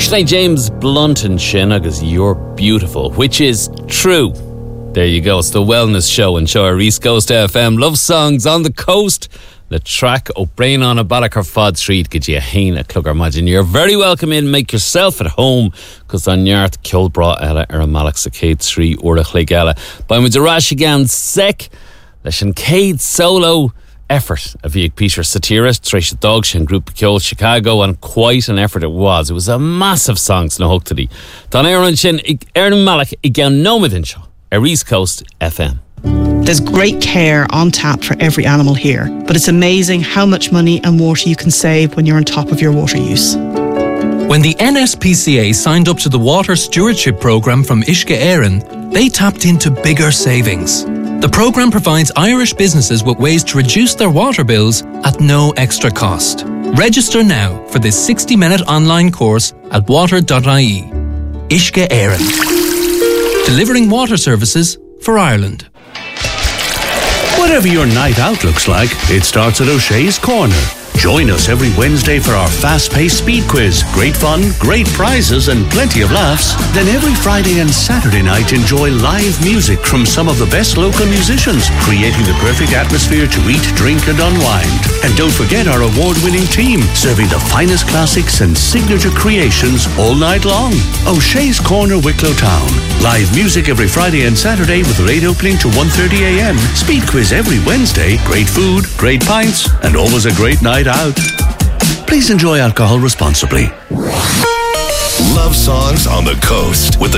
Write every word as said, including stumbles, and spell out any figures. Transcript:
Sinead James Blunt and Sin agus You're Beautiful, which is true. There you go. It's the wellness show and show our East Coast F M. Love songs on the coast. The track O'Brien on a Balachar Fod Street. Get you a hain a clugger imagine. You're very welcome in. Make yourself at home. Cause on Yart Kilbra Ella er Malak Sakate Sri Urach Legala. By with the rash again sec. Leshan Cade solo effort of Vic Peter Satirist, Trisha Dogs and Group Kill Chicago, and quite an effort it was. It was a massive song to hook to the Don Aaron Shin Aaron Malak again Nomadin Show. Our East Coast F M. There's great care on tap for every animal here, but it's amazing how much money and water you can save when you're on top of your water use. When the N S P C A signed up to the Water Stewardship Programme from Uisce Éireann, they tapped into bigger savings. The programme provides Irish businesses with ways to reduce their water bills at no extra cost. Register now for this sixty-minute online course at water dot I E. Uisce Éireann. Delivering water services for Ireland. Whatever your night out looks like, it starts at O'Shea's Corner. Join us every Wednesday for our fast-paced speed quiz. Great fun, great prizes and plenty of laughs. Then every Friday and Saturday night enjoy live music from some of the best local musicians, creating the perfect atmosphere to eat, drink and unwind. And don't forget our award-winning team, serving the finest classics and signature creations all night long. O'Shea's Corner, Wicklow Town. Live music every Friday and Saturday with late opening to one thirty a.m. Speed quiz every Wednesday. Great food, great pints and always a great night out. Please enjoy alcohol responsibly. Love songs on the coast with the